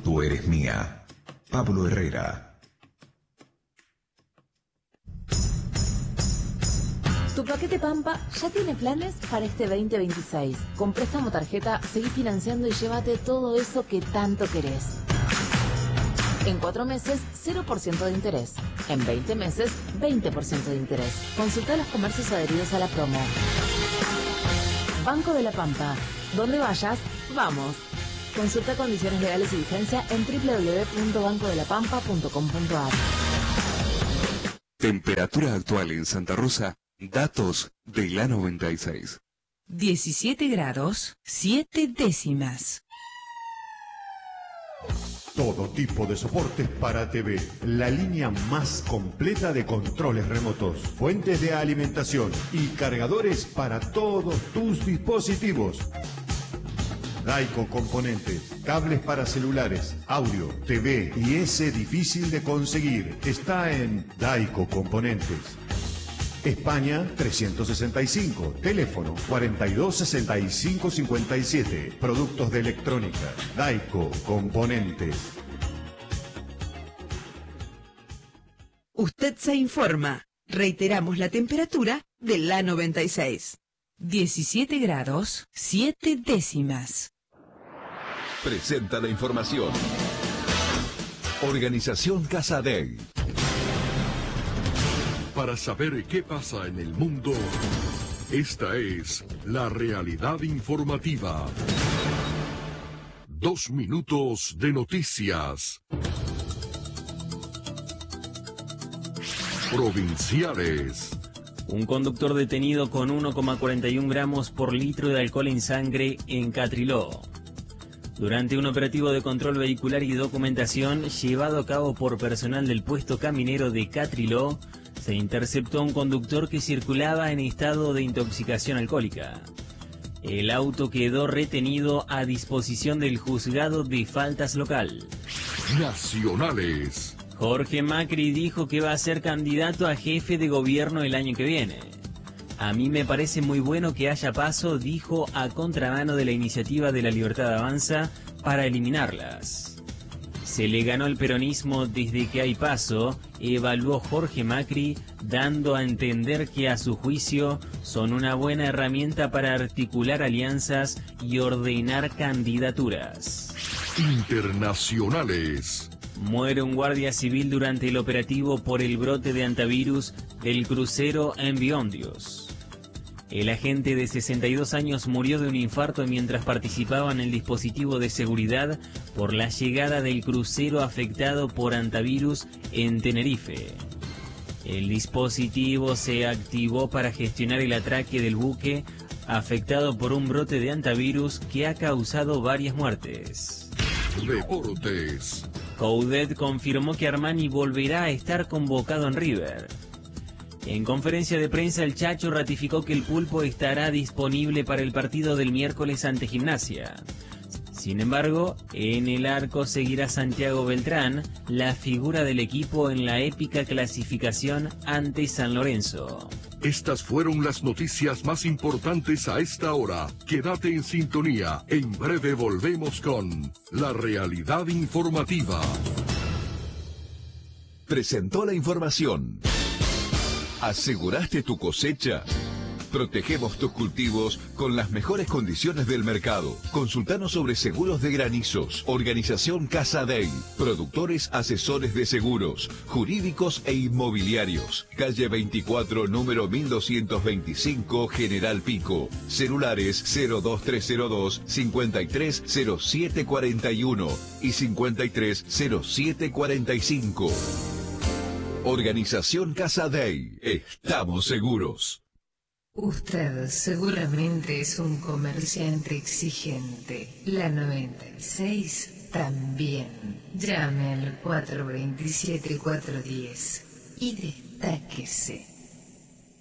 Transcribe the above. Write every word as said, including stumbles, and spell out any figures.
Tú eres mía. Pablo Herrera. Tu paquete Pampa ya tiene planes para este veinte veintiséis. Con préstamo tarjeta, seguí financiando y llévate todo eso que tanto querés. En cuatro meses, cero por ciento de interés. En veinte meses, veinte por ciento de interés. Consulta los comercios adheridos a la promo. Banco de la Pampa. Donde vayas, vamos. Consulta condiciones legales y vigencia en doble u doble u doble u punto banco de la pampa punto com punto a r. Temperatura actual en Santa Rosa. Datos de la noventa y seis. diecisiete grados, siete décimas. Todo tipo de soportes para T V. La línea más completa de controles remotos, fuentes de alimentación y cargadores para todos tus dispositivos. Daico Componentes, cables para celulares, audio, T V y ese difícil de conseguir. Está en Daico Componentes. España trescientos sesenta y cinco, teléfono cuarenta y dos sesenta y cinco cincuenta y siete, productos de electrónica, Daico Componentes. Usted se informa. Reiteramos la temperatura de la noventa y seis. diecisiete grados, siete décimas. Presenta la información. Organización Casadei. Para saber qué pasa en el mundo, esta es la realidad informativa. Dos minutos de noticias. Provinciales. Un conductor detenido con uno coma cuarenta y uno gramos por litro de alcohol en sangre en Catriló. Durante un operativo de control vehicular y documentación llevado a cabo por personal del puesto caminero de Catriló, se interceptó a un conductor que circulaba en estado de intoxicación alcohólica. El auto quedó retenido a disposición del juzgado de faltas local. Nacionales. Jorge Macri dijo que va a ser candidato a jefe de gobierno el año que viene. A mí me parece muy bueno que haya paso, dijo a contramano de la iniciativa de la Libertad Avanza para eliminarlas. Se le ganó el peronismo desde que hay paso, evaluó Jorge Macri, dando a entender que a su juicio son una buena herramienta para articular alianzas y ordenar candidaturas. Internacionales. Muere un guardia civil durante el operativo por el brote de antivirus del crucero Environdios. El agente de sesenta y dos años murió de un infarto mientras participaba en el dispositivo de seguridad por la llegada del crucero afectado por antivirus en Tenerife. El dispositivo se activó para gestionar el atraque del buque afectado por un brote de antivirus que ha causado varias muertes. Deportes. Coudet confirmó que Armani volverá a estar convocado en River. En conferencia de prensa, el Chacho ratificó que el Pulpo estará disponible para el partido del miércoles ante Gimnasia. Sin embargo, en el arco seguirá Santiago Beltrán, la figura del equipo en la épica clasificación ante San Lorenzo. Estas fueron las noticias más importantes a esta hora. Quédate en sintonía. En breve volvemos con La Realidad Informativa. Presentó la información. ¿Aseguraste tu cosecha? Protegemos tus cultivos con las mejores condiciones del mercado. Consultanos sobre seguros de granizos. Organización Casadei. Productores asesores de seguros, jurídicos e inmobiliarios. Calle veinticuatro, número mil doscientos veinticinco, General Pico. Celulares cero dos tres cero dos, cincuenta y tres cero siete cuarenta y uno y cincuenta y tres cero siete cuarenta y cinco. Organización Casadei. Estamos seguros. Usted seguramente es un comerciante exigente. La noventa y seis también. Llame al cuatro dos siete, cuatro uno cero y destáquese.